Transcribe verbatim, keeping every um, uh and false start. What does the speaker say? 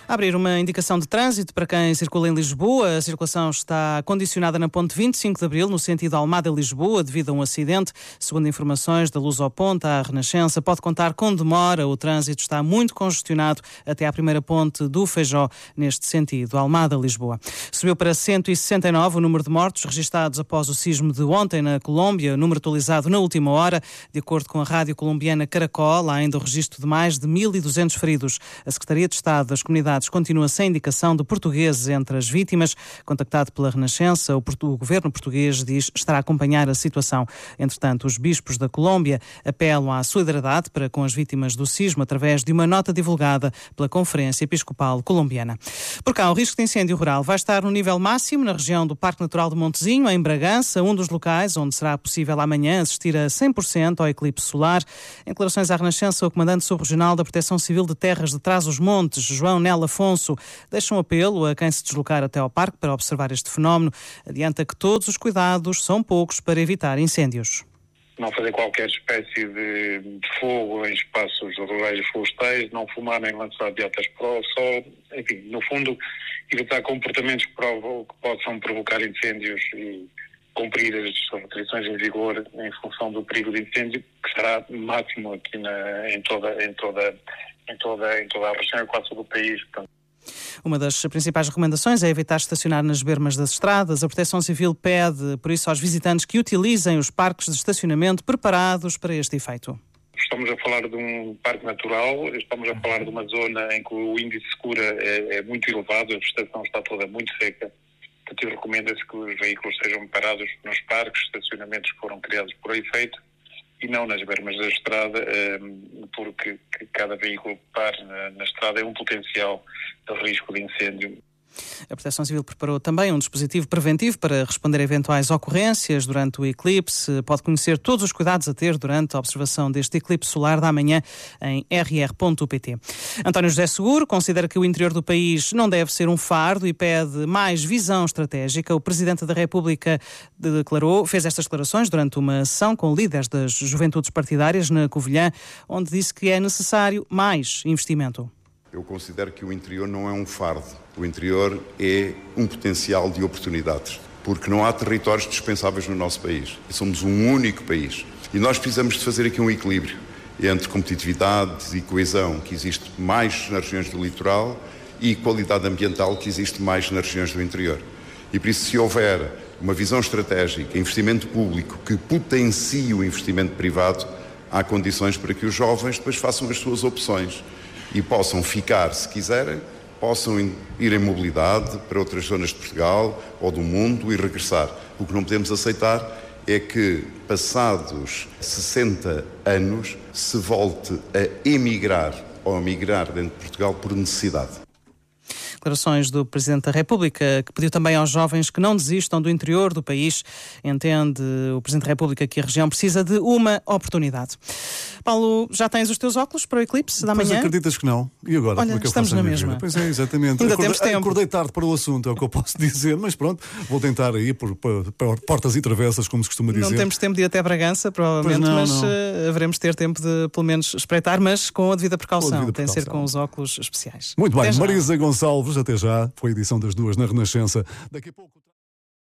Abrir uma indicação de trânsito para quem circula em Lisboa. A circulação está condicionada na ponte vinte e cinco de Abril, no sentido Almada-Lisboa, devido a um acidente. Segundo informações da Luz ao Ponte, a Renascença pode contar com demora. O trânsito está muito congestionado até à primeira ponte do Feijó, neste sentido, Almada-Lisboa. Subiu para cento e sessenta e nove o número de mortos registados após o sismo de ontem na Colômbia, número atualizado na última hora. De acordo com a rádio colombiana Caracol, há ainda o registro de mais de mil e duzentos feridos. A Secretaria de Estado das Comunidades continua sem indicação de portugueses entre as vítimas. Contactado pela Renascença, o, portu- o governo português diz estar a acompanhar a situação. Entretanto, os bispos da Colômbia apelam à solidariedade para com as vítimas do sismo através de uma nota divulgada pela Conferência Episcopal Colombiana. Por cá, o risco de incêndio rural vai estar no nível máximo na região do Parque Natural de Montezinho, em Bragança, um dos locais onde será possível amanhã assistir a cem por cento ao eclipse solar. Em declarações à Renascença, o comandante subregional da Proteção Civil de Terras de Trás-os-Montes, João Nela Afonso, deixa um apelo a quem se deslocar até ao parque para observar este fenómeno. Adianta que todos os cuidados são poucos para evitar incêndios. Não fazer qualquer espécie de fogo em espaços rurais e florestais, não fumar nem lançar beatas para o sol, enfim, no fundo, evitar comportamentos que, provo- que possam provocar incêndios e cumprir as restrições em vigor em função do perigo de incêndio, que será máximo aqui na, em, toda, em, toda, em, toda, em toda a região e quase todo o país. Portanto, uma das principais recomendações é evitar estacionar nas bermas das estradas. A Proteção Civil pede, por isso, aos visitantes que utilizem os parques de estacionamento preparados para este efeito. Estamos a falar de um parque natural, estamos a falar de uma zona em que o índice de secura é, é muito elevado, a vegetação está toda muito seca. Portanto, recomenda-se que os veículos sejam parados nos parques, estacionamentos que foram criados por efeito, e não nas bermas da estrada, porque cada veículo que pare na, na estrada é um potencial de risco de incêndio. A Proteção Civil preparou também um dispositivo preventivo para responder a eventuais ocorrências durante o eclipse. Pode conhecer todos os cuidados a ter durante a observação deste eclipse solar da manhã em r r ponto p t. António José Seguro considera que o interior do país não deve ser um fardo e pede mais visão estratégica. O Presidente da República declarou, fez estas declarações durante uma sessão com líderes das juventudes partidárias na Covilhã, onde disse que é necessário mais investimento. Eu considero que o interior não é um fardo. O interior é um potencial de oportunidades, porque não há territórios dispensáveis no nosso país. Somos um único país. E nós precisamos de fazer aqui um equilíbrio entre competitividade e coesão, que existe mais nas regiões do litoral, e qualidade ambiental, que existe mais nas regiões do interior. E por isso, se houver uma visão estratégica, investimento público, que potencie o investimento privado, há condições para que os jovens depois façam as suas opções e possam ficar, se quiserem, possam ir em mobilidade para outras zonas de Portugal ou do mundo e regressar. O que não podemos aceitar é que, passados sessenta anos, se volte a emigrar ou a migrar dentro de Portugal por necessidade. Declarações do Presidente da República, que pediu também aos jovens que não desistam do interior do país. Entende o Presidente da República que a região precisa de uma oportunidade. Paulo, já tens os teus óculos para o eclipse da pois manhã? Acreditas que não? E agora? Olha, como é que eu estamos faço a na minha mesma. vida? Pois é, exatamente. Ainda acordei, temos tempo. Acordei tarde para o assunto, é o que eu posso dizer, mas pronto, vou tentar aí por, por, por portas e travessas, como se costuma dizer. Não temos tempo de ir até Bragança, provavelmente, não, mas não. Uh, haveremos ter tempo de, pelo menos, espreitar, mas com a devida precaução. Com a devida Tem de ser precaução. com os óculos especiais. Muito bem, Até já. Marisa Gonçalves, até já. Foi a edição das duas na Renascença. Daqui a pouco...